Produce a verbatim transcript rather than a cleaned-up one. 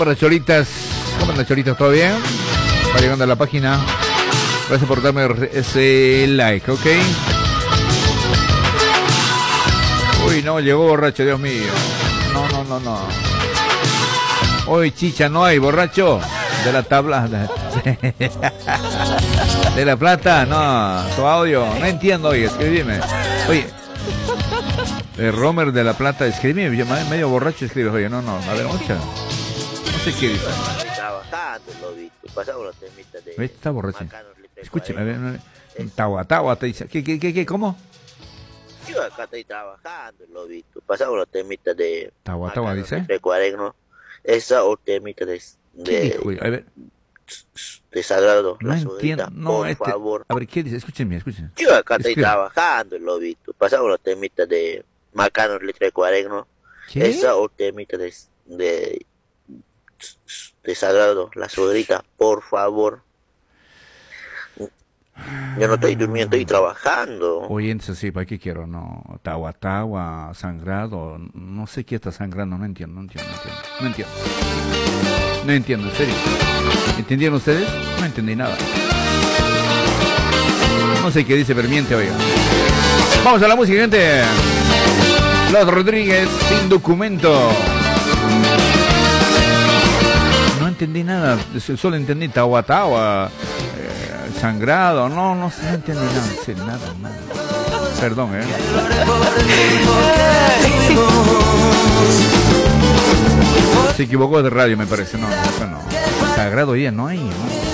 para las cholitas. ¿Cómo andan las cholitas? ¿Todo bien? Va llegando a la página. Gracias por darme ese like, ¿ok? Uy, no, llegó borracho, Dios mío. No, no, no, no. Hoy chicha no hay, borracho. De la tabla. De la plata, no. Tu audio. No entiendo, oye, escribime. Oye. El Romer de la Plata, escribime. Yo medio borracho escribes, oye, no, no. A ver, mucha. No sé qué dice. Está borracho. Escúcheme, a ver, a ver. Tawa, tawa, te dice. ¿Qué, qué, qué, qué? ¿Cómo? Yo acá estoy trabajando, lo vi. Pasamos los temitas de... Tawa, tawa, dice. De cuaderno. Esa o temita de... de a ver. De sagrado. No entiendo. No, por este, favor. A ver, ¿qué dice? Escúcheme, escúcheme. Yo acá estoy Escribe. trabajando, lo vi. Pasamos los temitas de... Macano, letra de cuaderno. ¿Qué? Esa o temita de... de de sagrado, la suegrita, por favor. Yo no estoy durmiendo, estoy trabajando. Oye, entonces sí, ¿para qué quiero? No, tawa, tawa, sangrado, no sé qué está sangrando, no entiendo, no entiendo, no entiendo, no entiendo. No entiendo, en serio. ¿Entendieron ustedes? No entendí nada. No sé qué dice, pero miente, oiga. Vamos a la música, gente. Los Rodríguez, sin documento. No entendí nada, solo entendí tawa, tawa. Sangrado, no, no, no entendí nada, sí, nada, nada. Perdón, eh. Se equivocó de radio, me parece, no, no, no. Sagrado ya no hay, ¿no?